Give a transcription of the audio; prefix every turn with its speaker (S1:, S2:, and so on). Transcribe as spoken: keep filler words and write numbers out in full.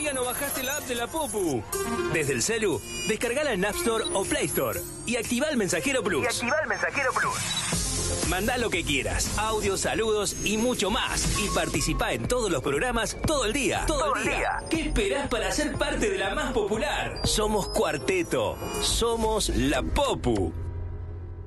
S1: Todavía no bajaste la app de la Popu. Desde el celu, descargala en App Store o Play Store y activa el Mensajero Plus.
S2: Y activa el Mensajero Plus.
S1: Mandá lo que quieras, audios, saludos y mucho más. Y participá en todos los programas todo el día. Todo, todo el día. día. ¿Qué esperás para ser parte de la más popular? Somos Cuarteto. Somos la Popu.